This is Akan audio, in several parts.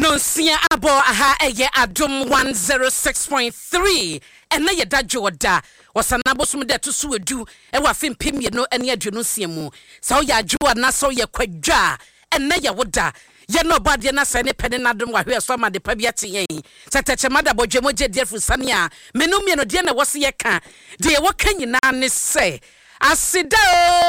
Nonsia abo aha eye adom 106.3 ena ye da joda wasana bosum de to so edu e wa fempem ye no ene aduonu sia mu sa wo ya adwo na so ye kwadwa ena ye woda ye no bade na sa ne pene na dom wa hwe so ma de pa bia te yen teteche mada bodwemo je de fusane a menum ye no de na wose ye ka de ye wo kan nyina ne se asida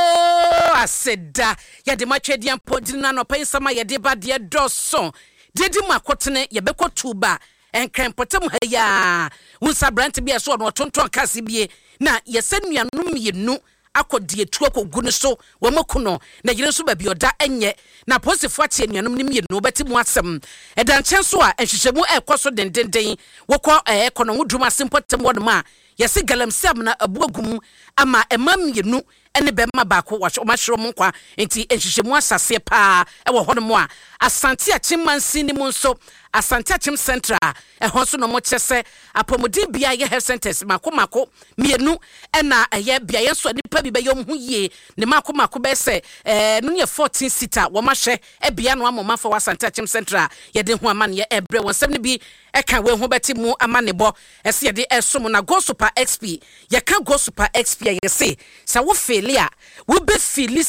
ye de matwedi ampodi na no pa nsama ye de ba de doso Dedi makotene ye beko tuba enkran potem ha ya unsa brant bia so no tonton kase bie na ye sanuanum ye nu akodi etu akogu ne so wo makuno na yire so ba bi oda enye na posifo atie nuanum nim ye no beti mu asem edan chen so a ehwehwemu ekoso dendenden wokọ ekono wuduma simpotem wodma yesi galamsam na abuagum ama emam ye nu ene bema baako wa omahwero mu kwa enti ehwehwemu asase pa ewo hono a asante achimansi ni mu nso asante achim central ehon so no mo chese apomodi bia ye health centers mako mienu ena eye bia ye so nipa bi be yom hu ye ne mako be se no ye 14 seater wo mahwe e bia no amomafo wa asante achim central ye de hu amane ye ebre won ne bi eka we hu beti mu amane bo ese ye de esom na go super xp ye ka go super xp ye se sa wo felia wo be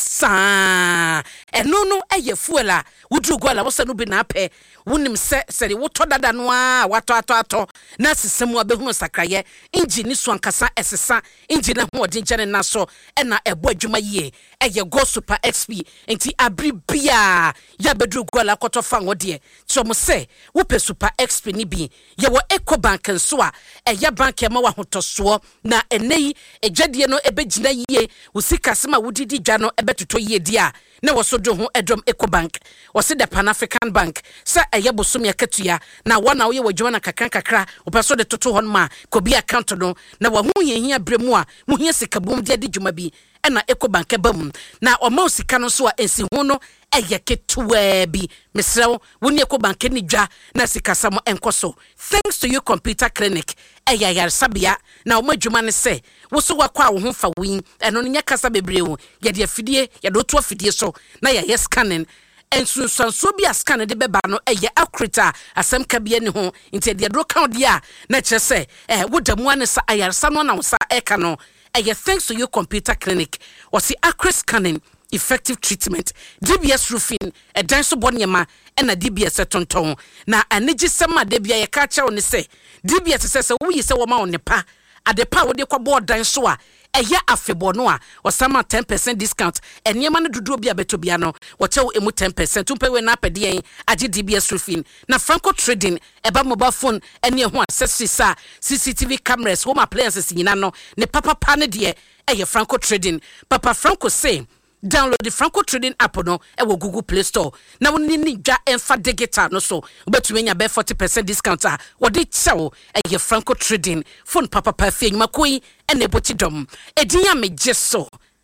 filisa eno no eye fuela wudru gola wo se no bi na pe wonim se de woto dada no a wato na sesemu abehunu sakraye engine so ankasa esesa engine ho odin gene na so na ebo adwuma yie eye go super xp enti abribia ya bedru gola koto fa ngode so mo se wo pe super xp ni bi ye wo Ecobank nso a eye bank e ma wa hotoso na enei ejadie no ebegina yie wo sikasema wudidi dwa no ebetoto yie dia na wo so do ho edom Ecobank wo se the Pan African Bank sa eye bosom ya katua na wana wo ye wadwuma na kakra opeso de toto hon ma ko bi account no na wo hu yehia bremu a mu hia sikabum de dwuma bi na Ecobank bam na o ma sika no so a ensi hu no eye ketua bi mesrew wo ne Ecobank ni dwa na sikasam enkoso thanks to you computer clinic eye yar sabia na o ma dwuma ne se wo so wakwa wo ho fa win eno nya kasa bebre wo ye de afidie ye do to afidie so na ye scanning ensunsanso bi askane de beba no eye akrita asem kabie ne ho nti de dro count dia na kyerese wodamu ane sa ayarsa no na wo sa eka no eye thanks to your computer clinic or see accurate scanning effective treatment DBS roofing dan so bonyema na DBS tonton na anegi sema de bia ye ka kyew ne se DBS se wo yi se wo ma wo ne pa adepa wo de kwabo dan so a eye afebo no a osama 10% discount eniema no dudu obi abeto bia no wotew emu 10% tumpewe na apede yen age DBS roofing na Franco Trading eba mobile phone ene ho accessories a CCTV cameras home appliances nyina no ne papa ne de eye Franco Trading papa Franco say download the Franco Trading app no ewo Google Play Store na woni ni dwa enfa digital no so obetumi nya be 40% discount a wodi chew eye Franco Trading phone papa fe nyuma koi ene botidom edinya meje so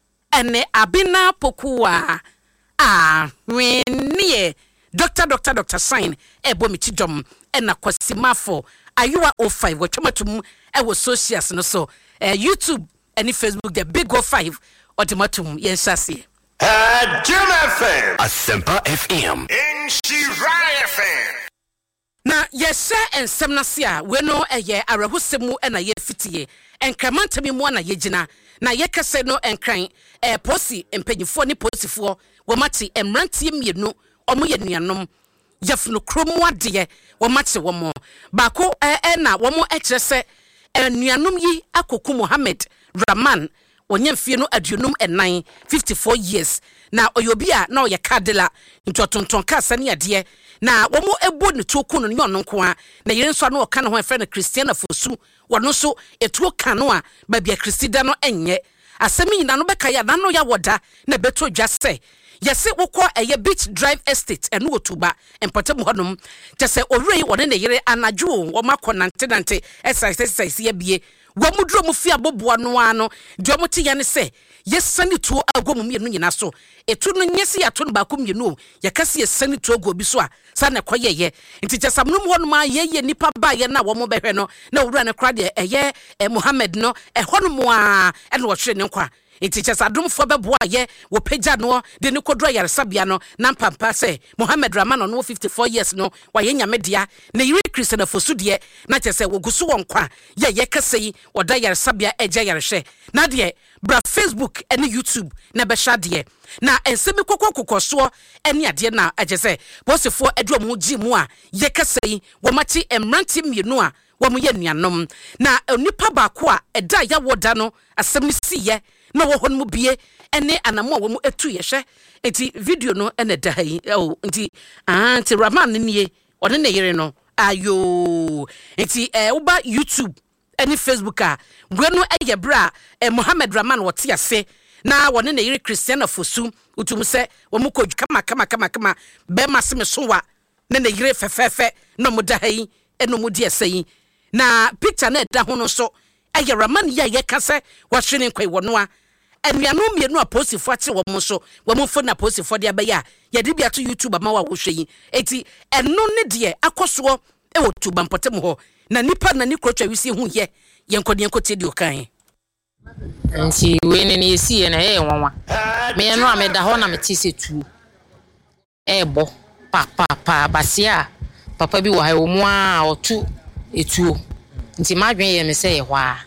ene abina pokuwa wenie Dr. Sign ebo mitidom ena kwasimafo ayua 05 watwamatum ewo socials no so YouTube and Facebook the big 05 automatum yensase Jim FM Asempa FM Inshira FM na yesa ensem na se a we no eye arahusemu na ye fitie enkramantami mu na yegina na yekase no enkran posi empanyifo ni posifo wo mate emrantie mienu omo ye nuanom yefno kromu ade wo mate wo mo baako na wo mo ekyerese nuanom yi akoku Mohammed Rahman onyemfie no adunum enan 54 years na oyobia na oye kadela ntotonton kasa ne ade na wo mo ebo ne toku no nyono nko a na yire nso na oka ne ho efre na Christiana Fosu wono so etuo kano a babia Christida no enye asemi nyina no beka ya na no ya woda na beto dwase yesi wokọ eye Beach Drive Estate enu otuba empatem honom tese orei wone ne yire anadwo wo makonante exercise ye bie wamudro mu fi aboboa no ano de mo te ya ne se yesani tuo agom mienu nyina so etu no nyesi ya to no ba ko mienu ya kase yesani tuo go bi so a sa na koyeye nti chesamnum honom a yeye nipa ba ye na wo mo behwe no na owura ne kra de eye Mohammed no honom a ene wo hwere ne nkwa enti kyesa domfo beboa ye wo pagya no de ne kodro yaresabia no na mpampa se Mohammed Rahman no 54 years no wa ye nyamedia na yiri Christian Fosu de na kyese wo gusu wonkwa ye kase woda yaresabia eja yarehwe na de bra Facebook ene YouTube na be hwade na ensemi kokokokoso ene ade na agyese posefo adwom ho gi mu a ye kase wo mati emranti mienu a wo mo ye nuanom na onipa baako a eda ya woda no asem siye na wo hon mu bie ene anamo wo mu etu ye hwe enti video no ene da yi enti anti Rahman nie one ne yere no ayo enti wo ba YouTube ene Facebook a gwe no eye bra Mohammed Rahman wote ase na wone ne yere Christian Fosu utum se wo mu koju kama be maseme so wa ne yere fefefe no mu da yi eno mu die sei na picture na da ho no so eye Rahman ye kase wa hwene kwai wono a anuanu mienu a posifo ate wo mo so wo mo fo na posifo de abeya ye de bia to YouTube ama wa wo hwe enti eno ne de akoso e wo tuba mpotem ho na nipa na ni krotwa wisi hu ye nkote di okan nti we ne ne si ye na ye nwanwa me no ameda ho na meti setu ebo papa basia papa bi wa wo mu a otu etuo nti madwen ye me se ye hwa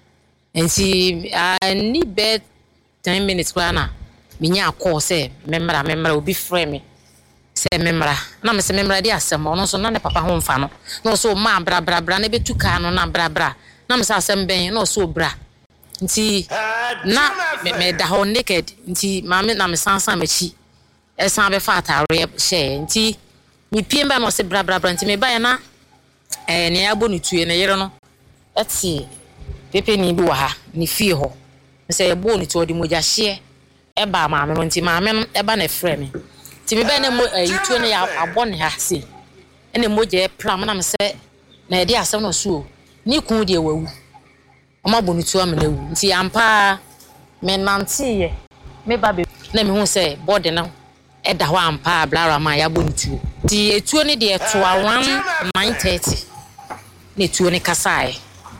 nti ni bet 10 minutes kwana minya call say memra obi frame me say memra na me say memra di asem ono so na ne papa ho mfa no no so ma bra na betu ka no na bra na me say asem ben no so bra nti na me da ho naked nti ma me na me sansan machi esan be fa atare she nti mi piem ba no se bra nti me ba na ne abonu tue ne yere no eti pepe ni bi wa ha ni fie ho say bone to the moja share eba maame no nti maame no eba na frɛ me nti me be na mo yitu ne ya abone ha se ene moja plam na me sɛ na ede asɛm no so ni ku de wawu oma bone to am na wu nti ampa me nante ye me ba be na me hu sɛ body na eda ho ampa blara ma ya bone to nti etuo ne de to around 9:30 ne tuo ne kasae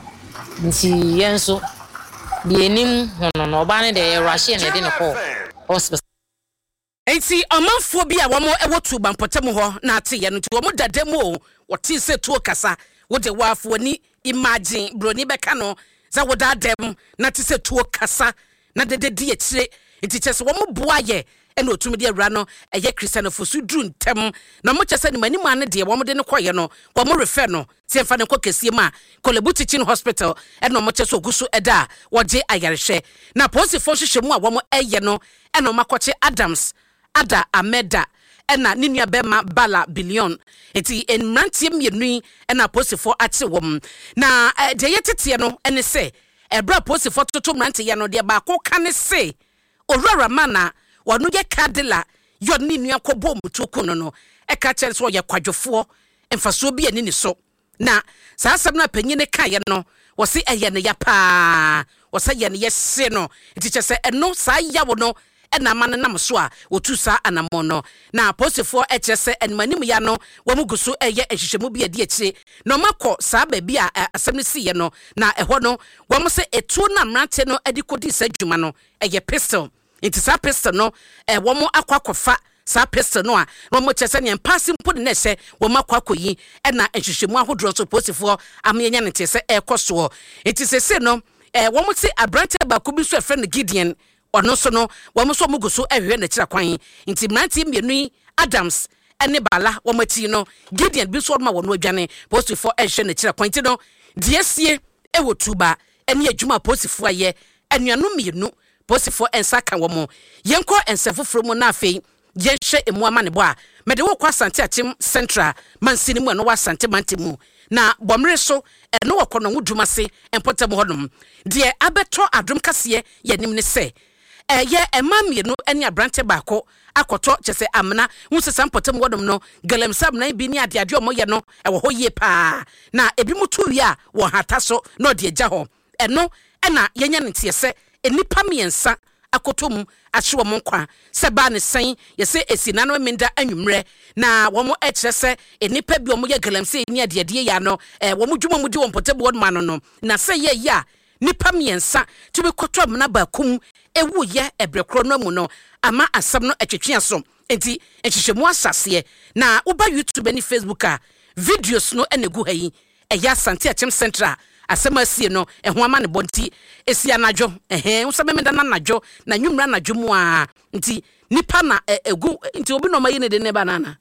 nti yenso bienim hono no ba ne de Russia ne de ne ko hospital enti amanfo bi a wo mo ewotu bampotem ho na ate ye no ti wo mo dadam o wote se tuo kasa wo de wafo ni imagine broni beka no za wo dadam na te se tuo kasa na de di akire enti kyese wo mo boa ye ene otum de awra no eye Christian Fosu dru ntem na mo kyese ni mani ma ne de wo mo de ne koye no wo mo refer no se mfa ne kokesie ma Kolebu Teaching Hospital ene mo kyese ogusu eda wo de ayarehwe na posifo hwehwemu a wo mo eye no ene mo makoche Adams Ada Ameda ena ninua bema Bala Billion eti enrantie mienu ena posifo ate wom na de yetete no ene se ebra posifo toto mrante ye no de ba ko ka ne se Owura Mana wonu ye kadela yo ninua kobom tuku no e ka kere so ye kwadwofo emfaso bi ani ni so na saa asem na panyine ka ye no wo se eye ne ya pa wo se ye ne ye se no eti kyese eno saa ya wo no ena man nam so a wotu saa anamo no na posifo kyese enmanim ya no wo muguso eye ehwehwemu bi adi akire no makọ saa ba bi a asem ne si ye no na eho no wo mo se etuo na mrante no adi kodi sa dwuma no eye pistol enti sa pistol no wo mo akwakofa sa pistol no a wo mo kyese ne mpase mpo ne hye wo makwakoyi ena ehwehwemu ahodro so posifo amenya ne tese ekoso enti sese no wo mo se abrante ba ko bi so efre ne Gideon ono so no wo mo so muguso ehwe na kira kwan nti mranti mienu Adams ene Bala wo mati no Gideon bi so ma wo no adwane posifo ehwe na kira kwan nti no diesie ewo tuba ene adwuma posifo aye anuanu mienu posifo ensaka wo mo yenko ensefoforo mu na afei yenhwe emu ama ne bo a mede wo kwa Asante Achim Central mansini mu no wa Asante Mantemu na bomre so eno wo kono wuduma se empotem hodum de abeto adum kase ye nim ne se ye emamienu ene abrante baako akoto kyese amna wusesa mpotem hodum no galamsam na bi ni ade omo ye no ewo ho ye pa na ebi mutu wi a wo hata so no de agya ho eno ena yenya ne tiese enipa miensa akotom ahwe mo nkwa se ba ne sen yese esina no menda anwumre na wo mo ekyerese enipa bi omo ye galamse ni ade ya no wo mo dwuma mu di wo mpotem hodum ano no na se ye ya nipa miensa to be kotwa mna bakum ewu ye ebrekro no mu no ama asam no atwetwe aso enti ehyehyemu asase na uba YouTube ni Facebook a videos no enegu hayi eya Asante Achem Central asem asie no eho ama ne bonti esi anadwo usabemeda na anadwo na nwumra anadwo mu a nti nipa na egu nti obi no mayi ne de ne banana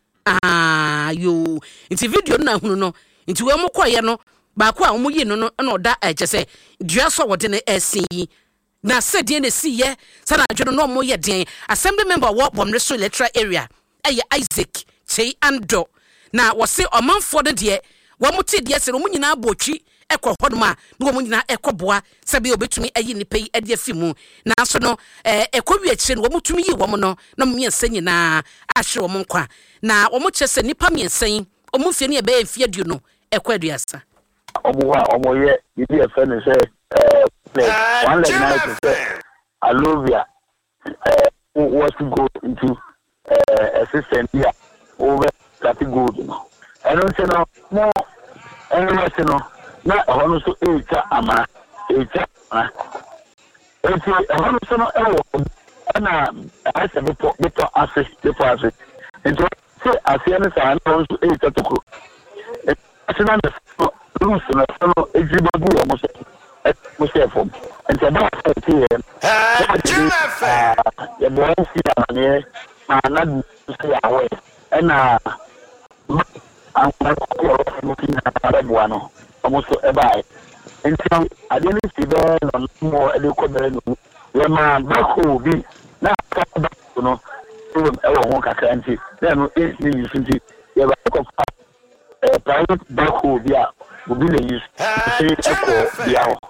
yo nti video na hunu no nti we mo kwaye no ba kwa omo yi no no na oda chese dua so wode ne esi na sedie ne siye sana adwo no mo ye den assembly member wo Bomreso electoral area eye Isaac Chei Ando na wose omanfo de de wo mo ti de se no mo nyina abotwi ekọ hodoma no wo mo nyina ekoboa sabe obetumi ayi ni pei ade afimu na so no ekowi akire no wo mo tumi yi wo mo no na mo miensa nyina ahwe wo mo nkwa na wo mo chese nipa miensan o mo fie ne be fie adu no ekwaduasa omo ye bibi e fe ne se one leg night say Alovia was to go into assistant here over that good no I don't say no more anyway no na ono so ama eti ono so no ewo na ase beto ase enti se ase ne sa na ono so toko asina na rules na so ejibabu omo so Musefom and about the boy see not say away and I'm looking at one almost a buy and so I didn't see there more educated where my back will be now you know country then you a private back will be out will be the use echo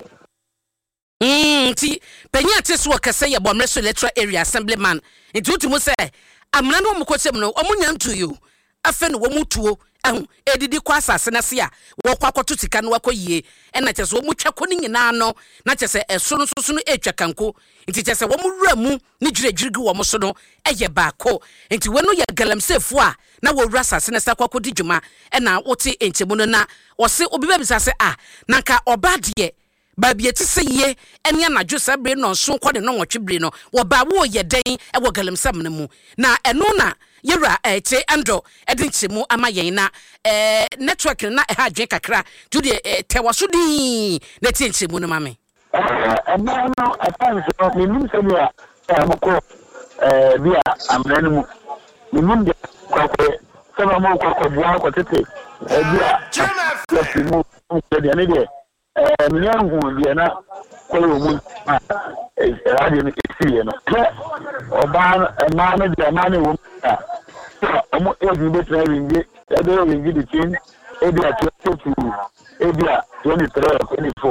ti penya teso kase ye Bomreso electoral area assemblyman nti utumu se amna no mukosem no omunya ntuyo afa no womutuo edidi kwa asase na se a wo kwakoto tika no akoyie ena kyese wo mutwako ni nyina no na kyese eso no soso no etwa kanko nti kyese wo muwura mu ni giregirigi wo moso no eye baako nti wonu ye galamsefo a na wo wura asase na sakwa di dwuma ena wote enchemu no na wo se obi ba bisa se nanka obade Baby etise ye ene anadwo sabre no so kwode no nwotwebre no wo ba wo ye den e wo galemsam ne mu na eno na yewra Chei Ando edinchemu ama yen na network na ha adwen kakra to de tewaso din na tinchemu no mame no atanso minum se bia amko bia amranu mu minum de kwakwe sema mo kwakwe bua kwatete bia mu de ne de minyangu biana kwa umu radio ni kisiye no oba mane de mane wo omo ebi betra wingi ebe wingi de chin ebi a 22 ebi a 23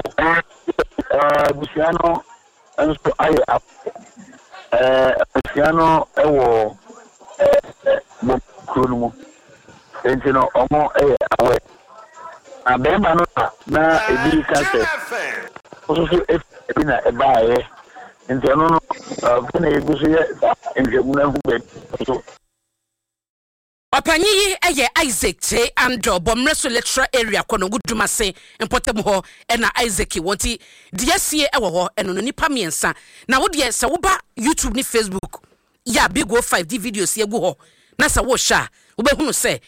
24 busiano anso aye busiano ewo mo kronumo entino omo awe abema no na ebi kase oso ebi na ebae nti no no bena eguso ye enjemu na hube so Opanyi eye Isaac Chei Ando Bomreso electoral area kono gudumase importem ho na Isaac wonti DSA ewo ho eno no nipa miensa na wo de se wo ba YouTube ni Facebook ya big go 5D videos yegu ho na se wo sha wo be hunu se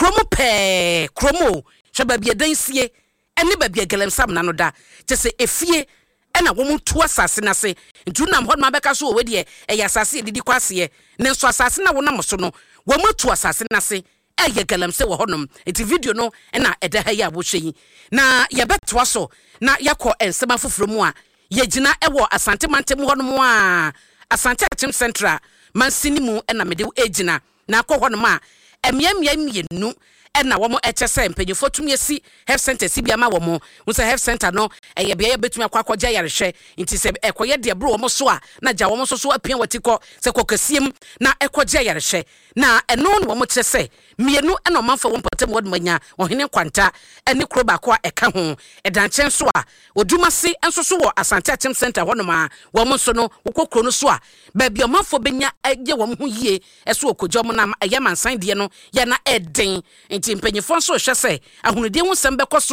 kromo shaba bia dansie ene ba bia galemsam na no da kyese efie ena wo mutu asase na se ntu nam ho ma beka so we de eya asase didi kwase ne nso asase na wo nam so no wo mutu asase na se eye galemse wo honom eti video no ena eda ha ya wo hweyi na ye betwa so na yakọ ensema foforo mu a ye gina ewo Asante mantem honom a Asante Achem Central mansini mu ena mede egina na akọ honom a emienu ena womo HSM penyefo tumyesi health center si biama womo unsa health center no eye bia betumi akwakoja yarehwe nti se ekoye de bro womo so a na ja womo so apia watiko se kokasiem na ekoja yarehwe na eno no womo kyese mienu ena omanfa wompatem wodmanya ohene kwanta ene kroba ko a eka ho edanchen so a odumase enso so wo Asante Achem Center honoma womo so no wokokro no so a ba bia omanfo benya agye womo ho yie eso okojo mo na ayamansan de no ya na eden nti mpanyefo nso hwe se ahunudie ho sem bekoso a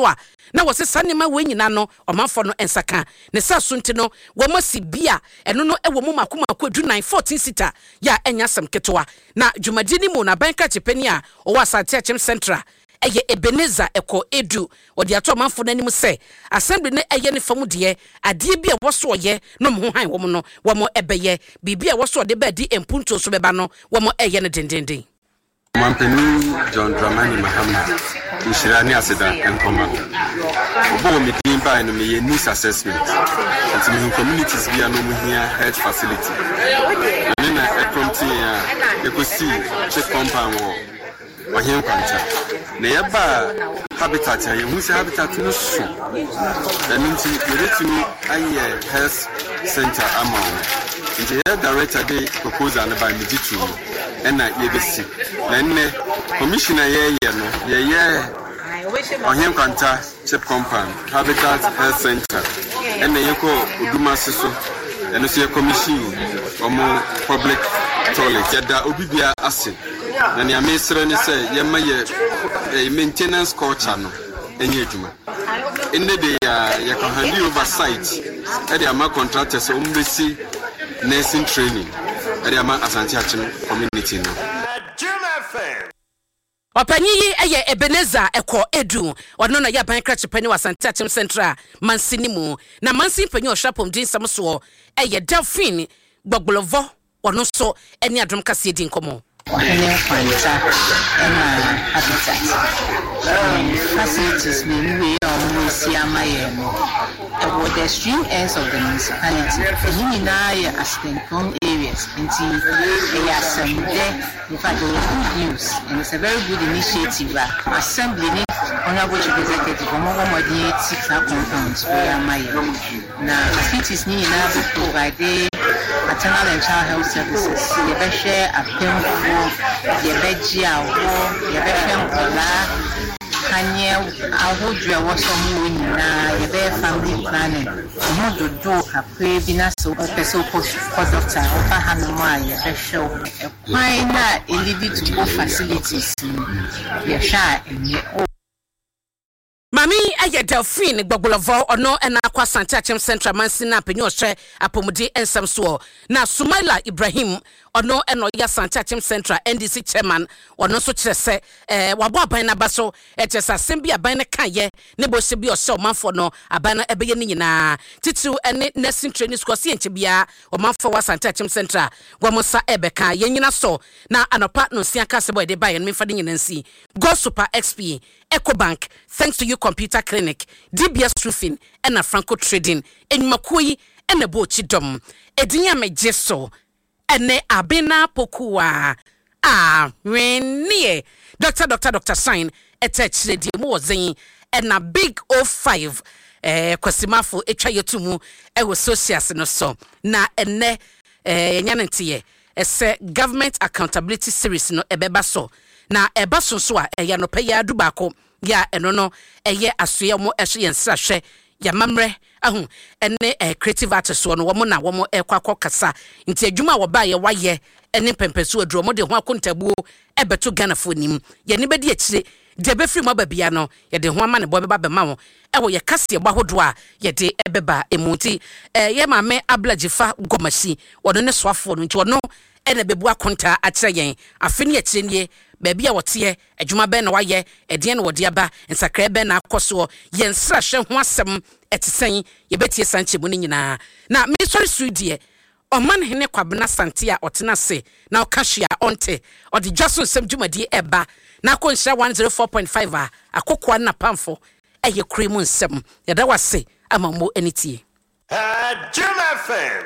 na wose sanema we nyina no omanfo no ensaka ne sa sunti no wo masi bia eno no ewo mu makomako edu 914 sita ya enya sam ketwa na dwumadi ni mu na banka chepani a owa Asante Achim Central eye Ebenezer eko edu odi ato manfo nanim se assembly ne eye ne famu de ade bia woso ye no mo han wo no wo mo ebeye bibia woso de ba di empunto so beba no wo mo eye ne dendenden. Mampeni John Dramani Mahama Nshirani Aseda Nkoma Obo meeting by no me needs assessment and me communities via no here health facility and then a prompting you could see check compound or here kwanta na yaba habitat ya hu se habitat no so and nti we to aye health center amount the director dey proposal by Mijitu and na yebesi na nne commissioner ye no ye on kwanta chip compound habitat health center and na yeko Uduma Siso and so commission omo public toilet yada obibia ase na ne amesere ne say ye ma ye maintenance culture no enye adwuma enne de ya can hand oversight e dey ama contractors ombesi nursing training e dey ama Asante Achim community no Wapanyi eye Ebenezer eko edu ono na ya banka chepani wa Asante Achim Central mansini mu na mansin panyi oshapom din samso eye Delphine Gbogbolovo ono so eni adom kase din komo Wahene kwanta ena habitat facilities we almost amaye about the extreme ends of the municipality in Aspencom areas into in fact there was good news and it's a very good initiative assembly honorable chief executive compounds now facilities need to provide maternal and child health services. You better share a film for your veggie, your better Kanye, I would you was some winning your better family planning. You do a pre-bina so person for doctor, or Hanamai, your best show. Why not individual facilities? Your shy and your Mami eye Delphine Gbogbolovo ono na akwa Asante Achim Central mansina penyo hwe apomudi ensam so na Sumaila Ibrahim ono eno ya Asante Achim Central NDC chairman ono so kyerese wabo aban na baso ekyesa asem aban ne kaye ne bo se bi o se omanfo no aban na ebeye ni nyina titu ene nursing training school se enche bia omanfo wa Asante Achim Central gwamosa ebeka yenyina so na anopa no sia ka se boy de baye no mfa de nyina nsi Go Super XP Ecobank thanks to you Computer Clinic DBS Roofing and Franco Trading in Makui and a Bochidom Edinya Mejeso ene abena pokua Dr. Sign etech di mo zen and a big 05 kwasimafo etwa yetumu ewo socials no so na ene nyanentie ese government accountability series no ebeba so na eba so a eya no paya dubako ya eno no eye asoya mo ehye yensrahwe ya mamre ahu ene creative artists no wo na wo ekwakọ kasa nti adwuma wo ba ye waye ene pempesu aduro mo de ho akontabuo ebeto Ghana fonim ye ne bedi akire de befiri mo babia no ye de ho ama ne bo beba bema wo ewo ye kase gba hodo a ye de ebeba emuti ye mame ablajifa gomasi wono ne soafo no nti wono ene bebu akonta akire yen afeni akire nie baby a wote adwuma ben na waye edien na wode aba nsakra ben na akoso ye nsra hwe ho asem etisen ye betie sanche mu nyina na me sorry sudie oman hene kwabena sante a otena se na okahia onte odi dwaso nsem dwumadi eba na konhia 104.5 a akokwa na pamfo eye kremu nsem yada wase amammo enitie Juma FM.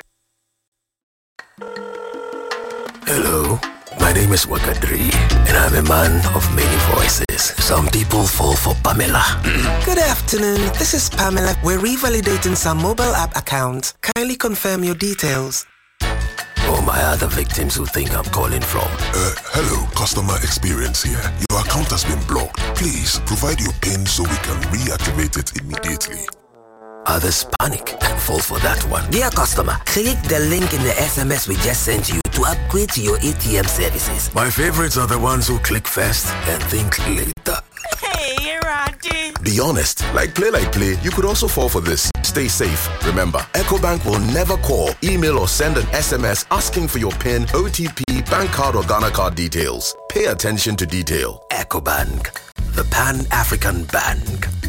Hello, my name is Wakadri, and I'm a man of many voices. Some people fall for Pamela. Good afternoon, this is Pamela. We're revalidating some mobile app accounts. Kindly confirm your details. For my other victims who think I'm calling from. Hello, customer experience here. Your account has been blocked. Please provide your PIN so we can reactivate it immediately. Others panic and fall for that one. Dear customer, click the link in the SMS we just sent you to upgrade to your ATM services. My favorites are the ones who click first and think later. Hey, Randy. Be honest. Like play, you could also fall for this. Stay safe. Remember, EcoBank will never call, email, or send an SMS asking for your PIN, OTP, bank card, or Ghana card details. Pay attention to detail. EcoBank, the Pan-African Bank.